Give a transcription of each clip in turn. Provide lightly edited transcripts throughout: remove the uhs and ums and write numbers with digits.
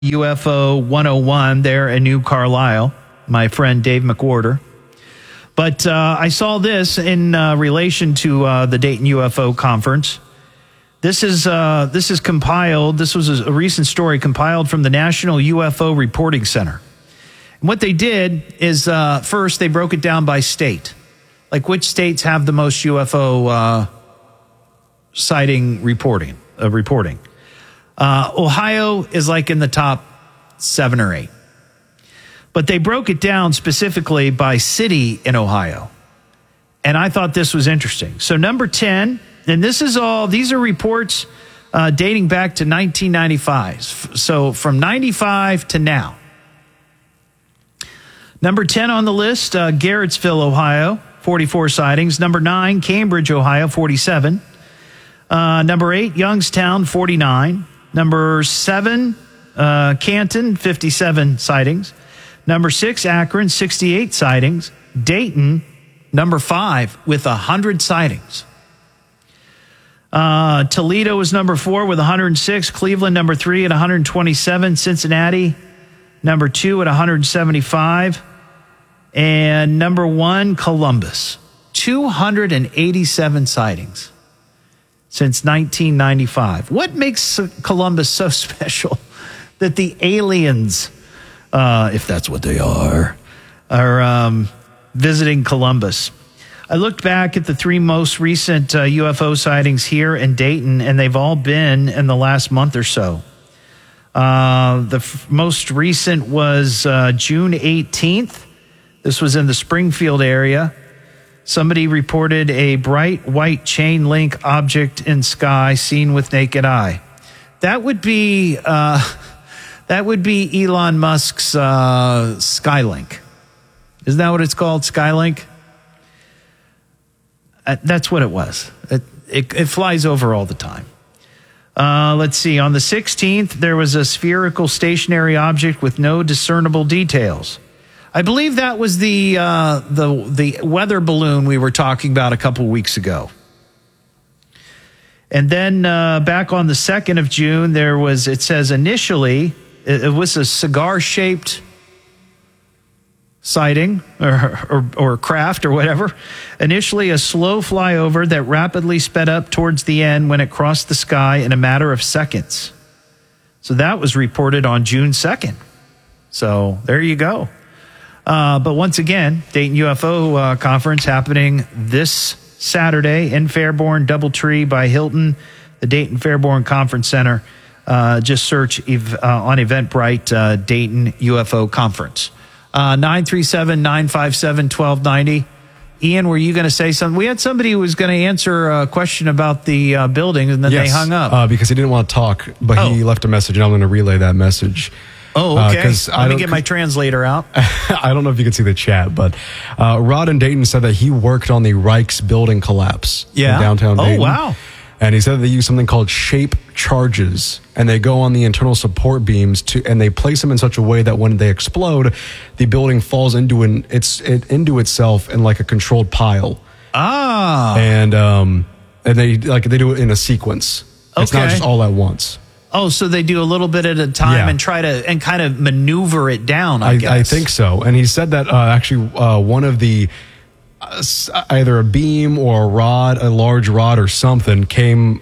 UFO 101 there in New Carlisle, my friend Dave McWhorter. But I saw this in relation to the Dayton UFO conference. This is compiled. This was a recent story compiled from the National UFO Reporting Center. And what they did is first they broke it down by state, like which states have the most UFO sighting reporting. Ohio is like in the top 7 or 8. But they broke it down specifically by city in Ohio. And I thought this was interesting. So number 10, and these are reports dating back to 1995. So from 95 to now. Number 10 on the list, Garrettsville, Ohio, 44 sightings. Number 9, Cambridge, Ohio, 47. Number 8, Youngstown, 49. Number 7, Canton, 57 sightings. Number 6, Akron, 68 sightings. Dayton, number 5, with 100 sightings. Toledo was number 4 with 106. Cleveland, number 3 at 127. Cincinnati, number 2 at 175. And number 1, Columbus, 287 sightings since 1995. What makes Columbus so special that the aliens, if that's what they are visiting Columbus? I looked back at the 3 most recent UFO sightings here in Dayton, and they've all been in the last month or so. The most recent was June 18th. This was in the Springfield area. Somebody reported a bright white chain link object in sky seen with naked eye. That would be Elon Musk's Skylink. Isn't that what it's called, Skylink? That's what it was. It flies over all the time. Let's see. On the 16th, there was a spherical stationary object with no discernible details. I believe that was the weather balloon we were talking about a couple weeks ago. And then back on the 2nd of June, it says initially, it was a cigar-shaped sighting or craft or whatever. Initially, a slow flyover that rapidly sped up towards the end when it crossed the sky in a matter of seconds. So that was reported on June 2nd. So there you go. But once again, Dayton UFO conference happening this Saturday in Fairborn, Doubletree by Hilton, the Dayton Fairborn Conference Center. Just search on Eventbrite Dayton UFO Conference. 937-957-1290. Ian, were you going to say something? We had somebody who was going to answer a question about the building, and then they hung up. Because he didn't want to talk, but he left a message, and I'm going to relay that message. Oh, okay. Let me get my translator out. I don't know if you can see the chat, but Rod in Dayton said that he worked on the Reichs building collapse in downtown Dayton. Oh, wow. And he said they use something called shape charges, and they go on the internal support beams and they place them in such a way that when they explode, the building falls into itself in like a controlled pile. Ah. And they do it in a sequence. Okay. It's not just all at once. Oh, so they do a little bit at a time and try to and kind of maneuver it down, I guess. I think so. And he said that actually one of the either a beam or a large rod or something came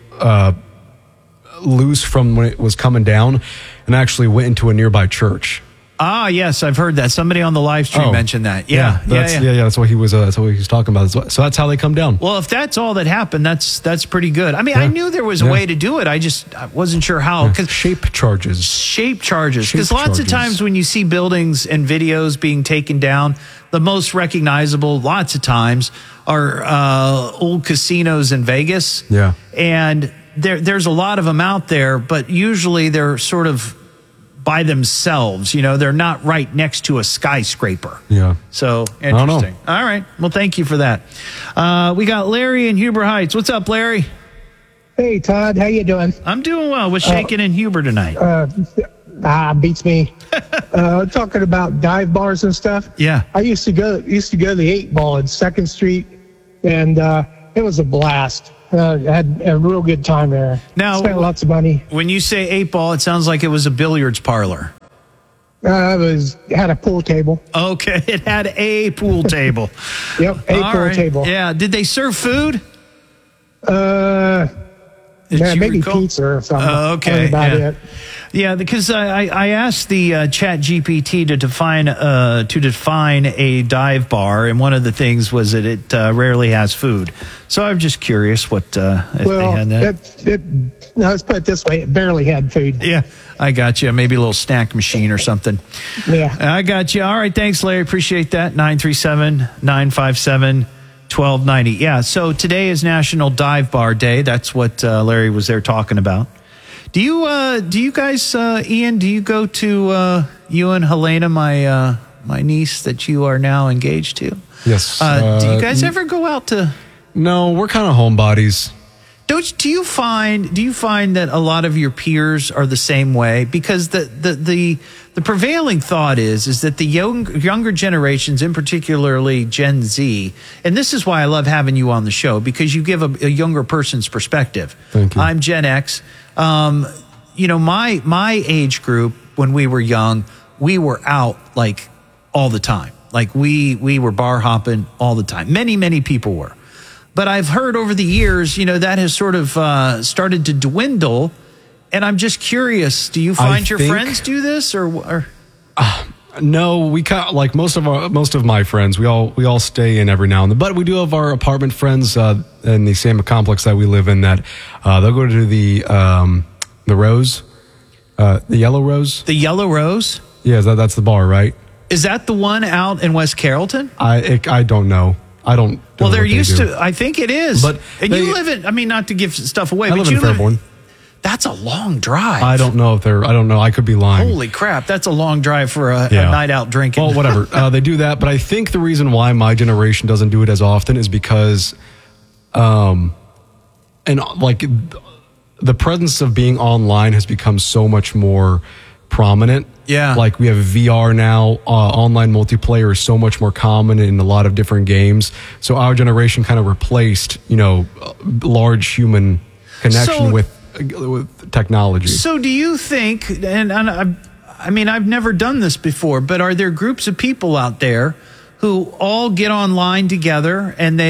loose from when it was coming down and actually went into a nearby church. Ah, yes, I've heard that. Somebody on the live stream mentioned that. Yeah. That's what he was. That's what he was talking about. So that's how they come down. Well, if that's all that happened, that's pretty good. I mean, I knew there was a way to do it. I wasn't sure how. Cause shape charges. Because lots of times when you see buildings and videos being taken down, the most recognizable, lots of times, are old casinos in Vegas. Yeah, and there's a lot of them out there, but usually they're sort of by themselves, they're not right next to a skyscraper. Yeah. So interesting. All right. Well, thank you for that. We got Larry in Huber Heights. What's up, Larry? Hey, Todd. How you doing? I'm doing well. What's shaking in Huber tonight? Beats me. Talking about dive bars and stuff. Yeah. I used to go to the 8 Ball on 2nd Street, and it was a blast. Had a real good time there. Now, spent lots of money. When you say 8 Ball, it sounds like it was a billiards parlor. Had a pool table. Okay, it had a pool table. Yep, pool table. Yeah, did they serve food? Maybe pizza or something. Okay, that's about it. Yeah, because I asked the Chat GPT to define a dive bar, and one of the things was that it rarely has food. So I'm just curious what if they had that. Let's put it this way: it barely had food. Yeah, I got you. Maybe a little snack machine or something. Yeah, I got you. All right, thanks, Larry. Appreciate that. 937-957-1290. Yeah. So today is National Dive Bar Day. That's what Larry was there talking about. Do you guys, Ian, do you go to, you and Helena, my niece that you are now engaged to? Yes. Do you guys ever go out to? No, we're kind of homebodies. Do you find that a lot of your peers are the same way? Because the prevailing thought is that the younger generations, in particularly Gen Z, and this is why I love having you on the show, because you give a younger person's perspective. Thank you. I'm Gen X. My age group, when we were young, we were out like all the time. Like we were bar hopping all the time. Many people were. But I've heard over the years, that has sort of started to dwindle. And I'm just curious, do you find your friends do this or? No, we like most of my friends. We all stay in every now and then, but we do have our apartment friends in the same complex that we live in. That they'll go to the Rose, the Yellow Rose. The Yellow Rose. Yeah, that's the bar, right? Is that the one out in West Carrollton? I don't know. I don't. Well, they're used to. I think it is. But you live in. I mean, not to give stuff away. I live in Fairborn. That's a long drive. I don't know. I could be lying. Holy crap. That's a long drive for a night out drinking. Well, whatever. They do that. But I think the reason why my generation doesn't do it as often is because, the presence of being online has become so much more prominent. Yeah. Like we have VR now. Online multiplayer is so much more common in a lot of different games. So our generation kind of replaced, large human connection with technology. So do you think, and I've never done this before, but are there groups of people out there who all get online together and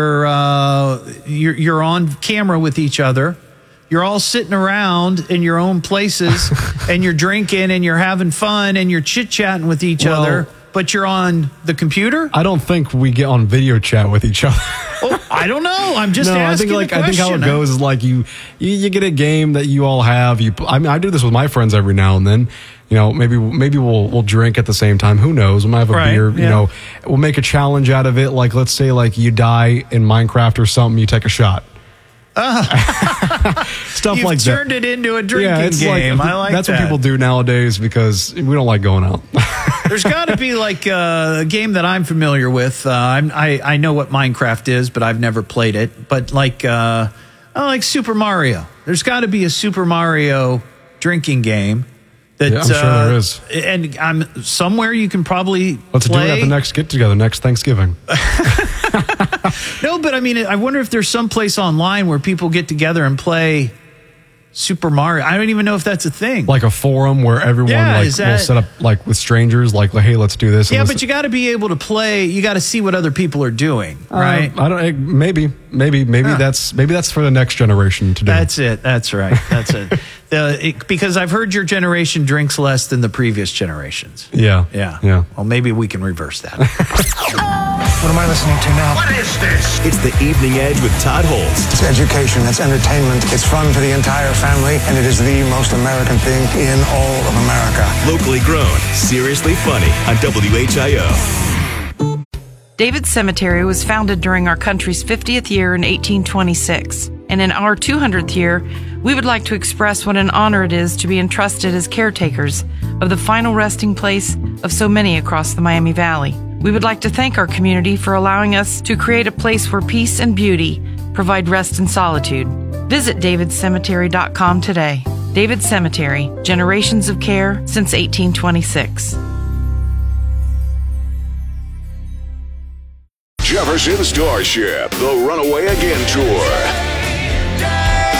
you're on camera with each other? You're all sitting around in your own places and you're drinking and you're having fun and you're chit-chatting with each other, but you're on the computer? I don't think we get on video chat with each other. I don't know. I'm just asking the question. I think how it goes is like you get a game that you all have. I do this with my friends every now and then. Maybe we'll drink at the same time. Who knows? We might have a beer. Yeah. We'll make a challenge out of it. Like let's say like you die in Minecraft or something, you take a shot. Stuff You've like that. Turned it into a drinking game. I like that's that. What people do nowadays because we don't like going out. There's got to be like a game that I'm familiar with. I know what Minecraft is, but I've never played it. But like Super Mario. There's got to be a Super Mario drinking game. I'm sure there is. And somewhere you can probably Let's do it at the next get-together, next Thanksgiving. No, but I mean, I wonder if there's some place online where people get together and play Super Mario. I don't even know if that's a thing. Like a forum where everyone will set up like with strangers, like, hey, let's do this. Yeah, but you got to be able to play. You got to see what other people are doing, right? I don't. Maybe that's for the next generation to do. That's it. That's right. That's it. Because I've heard your generation drinks less than the previous generations. Yeah. Well, maybe we can reverse that. What am I listening to now? What is this? It's The Evening Edge with Todd Holtz. It's education, it's entertainment, it's fun for the entire family, and it is the most American thing in all of America. Locally grown, seriously funny on WHIO. David's Cemetery was founded during our country's 50th year in 1826. And in our 200th year, we would like to express what an honor it is to be entrusted as caretakers of the final resting place of so many across the Miami Valley. We would like to thank our community for allowing us to create a place where peace and beauty provide rest and solitude. Visit davidcemetery.com today. David Cemetery, generations of care since 1826. Jefferson Starship, the Runaway Again Tour.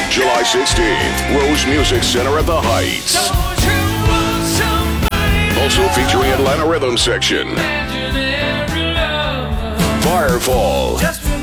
July 16th, Rose Music Center at the Heights. Also featuring Atlanta Rhythm Section, Firefall,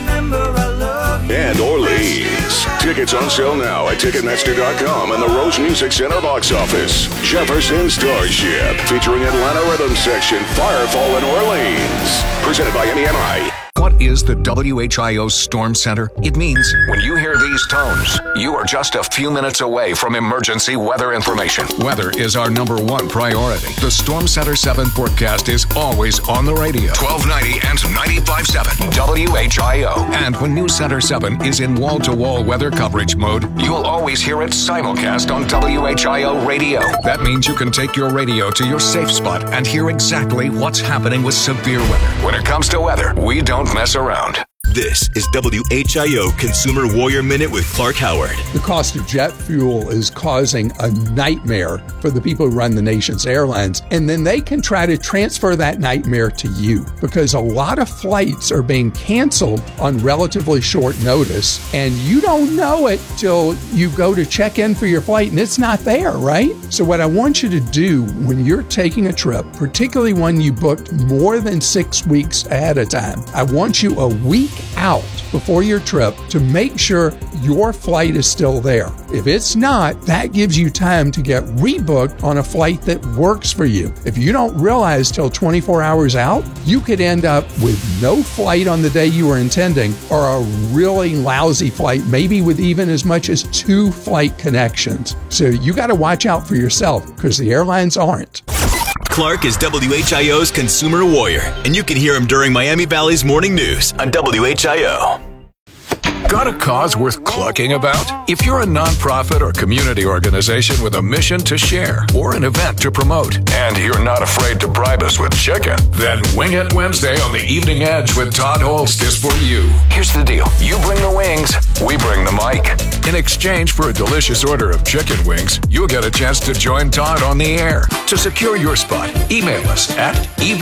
and Orleans. Tickets on sale now at Ticketmaster.com and the Rose Music Center box office. Jefferson Starship, featuring Atlanta Rhythm Section, Firefall, and Orleans. Presented by NEMI. What is the WHIO Storm Center? It means when you hear these tones, you are just a few minutes away from emergency weather information. Weather is our number one priority. The Storm Center 7 forecast is always on the radio. 1290 and 95.7 WHIO. And when News Center 7 is in wall-to-wall weather coverage mode, you'll always hear it simulcast on WHIO radio. That means you can take your radio to your safe spot and hear exactly what's happening with severe weather. When it comes to weather, we don't mess around. This is WHIO Consumer Warrior Minute with Clark Howard. The cost of jet fuel is causing a nightmare for the people who run the nation's airlines, and then they can try to transfer that nightmare to you because a lot of flights are being canceled on relatively short notice, and you don't know it till you go to check in for your flight and it's not there, right? So what I want you to do when you're taking a trip, particularly one you booked more than 6 weeks ahead of time, I want you a week out before your trip to make sure your flight is still there. If it's not, that gives you time to get rebooked on a flight that works for you. If you don't realize till 24 hours out, you could end up with no flight on the day you were intending or a really lousy flight, maybe with even as much as 2 flight connections. So you got to watch out for yourself because the airlines aren't. Clark is WHIO's Consumer Warrior, and you can hear him during Miami Valley's Morning News on WHIO. Got a cause worth clucking about? If you're a nonprofit or community organization with a mission to share or an event to promote, and you're not afraid to bribe us with chicken, then Wing It Wednesday on the Evening Edge with Todd Holst is for you. Here's the deal. You bring the wings, we bring the mic. In exchange for a delicious order of chicken wings, you'll get a chance to join Todd on the air. To secure your spot, email us at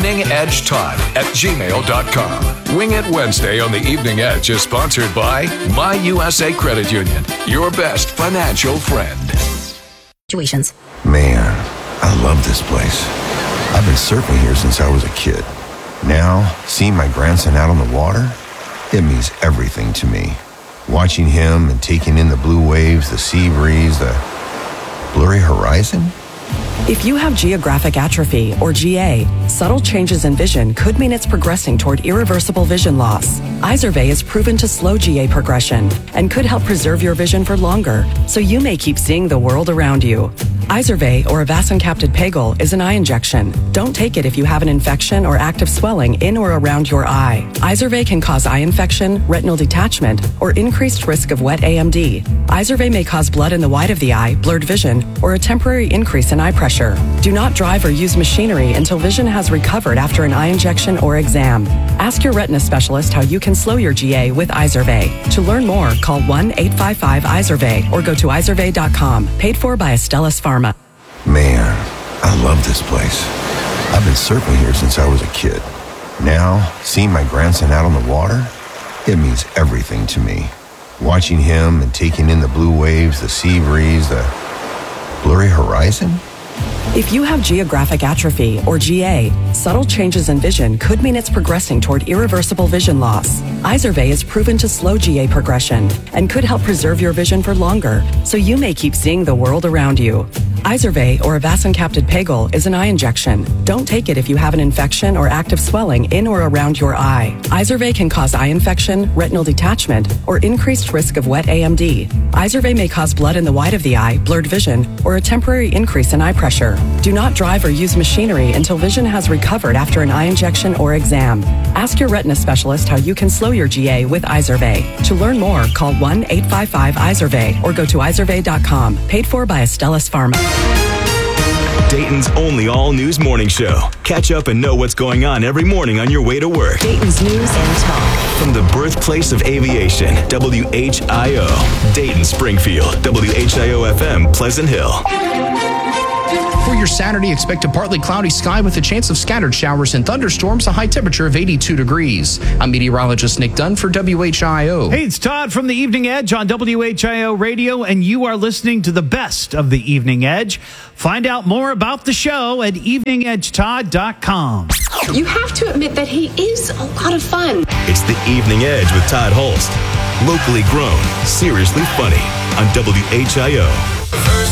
eveningedgetodd@gmail.com. Wing It Wednesday on the Evening Edge is sponsored by My USA Credit Union, your best financial friend. Situations. Man, I love this place. I've been surfing here since I was a kid. Now, seeing my grandson out on the water, it means everything to me. Watching him and taking in the blue waves, the sea breeze, the blurry horizon. If you have geographic atrophy, or GA, subtle changes in vision could mean it's progressing toward irreversible vision loss. Izervay is proven to slow GA progression and could help preserve your vision for longer, so you may keep seeing the world around you. Izervay, or avacincaptad pegol, is an eye injection. Don't take it if you have an infection or active swelling in or around your eye. Izervay can cause eye infection, retinal detachment, or increased risk of wet AMD. Izervay may cause blood in the white of the eye, blurred vision, or a temporary increase in eye pressure. Do not drive or use machinery until vision has recovered after an eye injection or exam. Ask your retina specialist how you can slow your GA with Izervay. To learn more, call 1-855-IZERVAY or go to izervay.com. Paid for by Astellas Pharma. Man, I love this place. I've been surfing here since I was a kid. Now, seeing my grandson out on the water, it means everything to me. Watching him and taking in the blue waves, the sea breeze, the blurry horizon. If you have geographic atrophy, or GA, subtle changes in vision could mean it's progressing toward irreversible vision loss. Izervay is proven to slow GA progression and could help preserve your vision for longer, so you may keep seeing the world around you. Izervay, or avacincaptad pegol, is an eye injection. Don't take it if you have an infection or active swelling in or around your eye. Izervay can cause eye infection, retinal detachment, or increased risk of wet AMD. Izervay may cause blood in the white of the eye, blurred vision, or a temporary increase in eye pressure. Do not drive or use machinery until vision has recovered after an eye injection or exam. Ask your retina specialist how you can slow your GA with Izervay. To learn more, call 1-855-IZERVAY or go to izervay.com. Paid for by Astellas Pharma. Dayton's only all-news morning show. Catch up and know what's going on every morning on your way to work. Dayton's News and Talk. From the birthplace of aviation, WHIO. Dayton, Springfield, WHIO FM, Pleasant Hill. For your Saturday, expect a partly cloudy sky with a chance of scattered showers and thunderstorms, a high temperature of 82 degrees. I'm meteorologist Nick Dunn for WHIO. Hey, it's Todd from the Evening Edge on WHIO Radio, and you are listening to the best of the Evening Edge. Find out more about the show at eveningedgetodd.com. You have to admit that he is a lot of fun. It's the Evening Edge with Todd Holst. Locally grown, seriously funny on WHIO.